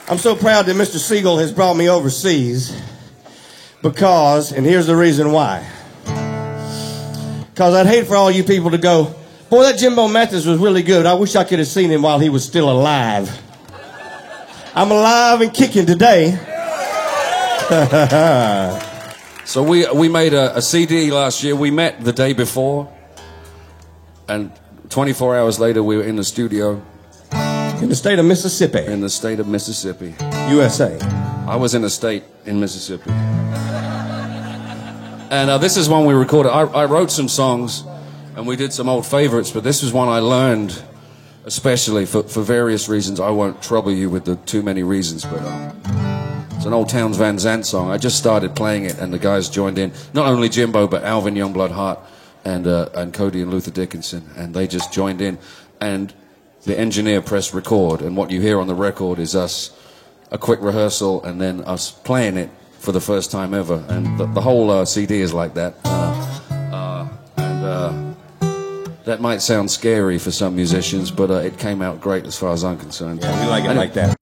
I'm so proud that Mr. Siegel has brought me overseas because, and here's the reason why. Because I'd hate for all you people to go, boy, that Jimbo Mathis was really good. I wish I could have seen him while he was still alive. I'm alive and kicking today. So we made a CD last year. We met the day before, and 24 hours later we were in the studio. In the state of Mississippi. In the state of Mississippi. USA. I was in a state in Mississippi. And this is one we recorded. I wrote some songs, and we did some old favorites, but this was one I learned, especially for various reasons. I won't trouble you with the too many reasons, but it's an old Townes Van Zandt song. I just started playing it, and the guys joined in. Not only Jimbo, but Alvin Youngblood Hart and Cody and Luther Dickinson, and they just joined in. And the engineer pressed record, and what you hear on the record is us, a quick rehearsal, and then us playing it for the first time ever. And the whole CD is like that. That might sound scary for some musicians, but it came out great as far as I'm concerned. Yeah, we like it like that.